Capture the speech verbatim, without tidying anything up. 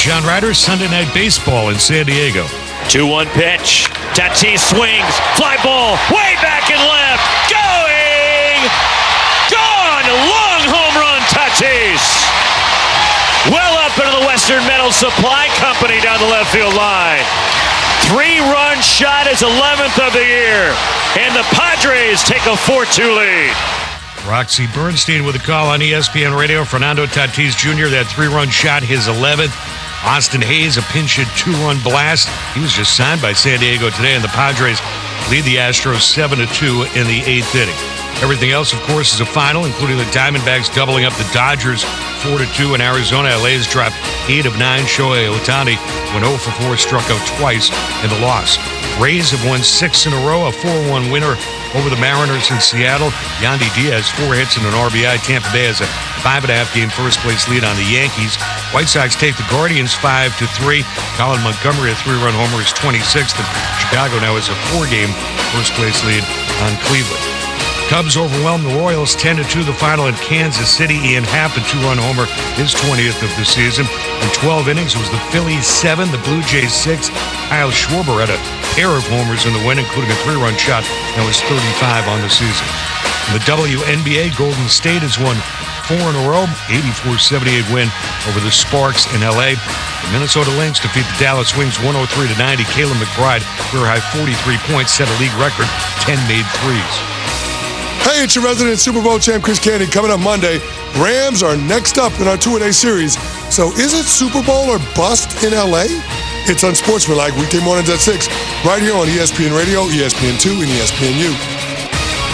John Ryder, Sunday Night Baseball in San Diego. two one pitch. Tatis swings. Fly ball. Way back and left. Going. Gone. Long home run, Tatis. Well up into the Western Metal Supply Company down the left field line. Three-run shot, his eleventh of the year. And the Padres take a four two lead. Roxy Bernstein with a call on E S P N Radio. Fernando Tatis Junior, that three-run shot, his eleventh. Austin Hayes, a pinch hit two-run blast. He was just signed by San Diego today, and the Padres lead the Astros seven to two in the eighth inning. Everything else, of course, is a final, including the Diamondbacks doubling up the Dodgers four to two in Arizona. L A's dropped eight of nine. Shohei Ohtani went oh for four, struck out twice in the loss. Rays have won six in a row, a four one winner over the Mariners in Seattle. Yandy Diaz, four hits and an R B I. Tampa Bay has a five and a half game first-place lead on the Yankees. White Sox take the Guardians five to three. Colin Montgomery, a three-run homer, is twenty-sixth. And Chicago now has a four-game first-place lead on Cleveland. Cubs overwhelmed the Royals ten to two the final in Kansas City. Ian Happ, a two-run homer, his twentieth of the season. In twelve innings, it was the Phillies seven, the Blue Jays six. Kyle Schwarber had a pair of homers in the win, including a three-run shot that was thirty-five on the season. In the W N B A, Golden State has won four in a row, eighty-four seventy-eight win over the Sparks in L A. The Minnesota Lynx defeat the Dallas Wings one oh three to ninety. Kayla McBride, career-high forty-three points, set a league record, ten made threes. Hey, it's your resident Super Bowl champ, Chris Candy. Coming up Monday, Rams are next up in our two-a-day series. So is it Super Bowl or bust in L A? It's Unsportsmanlike, weekday mornings at six, right here on E S P N Radio, E S P N two, and E S P N U.